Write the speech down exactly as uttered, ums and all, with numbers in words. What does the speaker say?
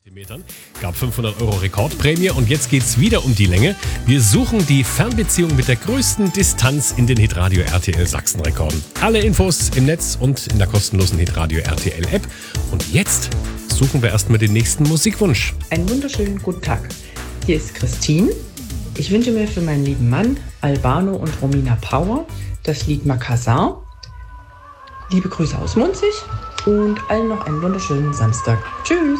Metern. Gab fünfhundert Euro Rekordprämie und jetzt geht's wieder um die Länge. Wir suchen die Fernbeziehung mit der größten Distanz in den Hitradio R T L Sachsen-Rekorden. Alle Infos im Netz und in der kostenlosen Hitradio R T L App. Und jetzt suchen wir erstmal den nächsten Musikwunsch. Einen wunderschönen guten Tag. Hier ist Christine. Ich wünsche mir für meinen lieben Mann Albano und Romina Power das Lied Makassar. Liebe Grüße aus Munzig und allen noch einen wunderschönen Samstag. Tschüss.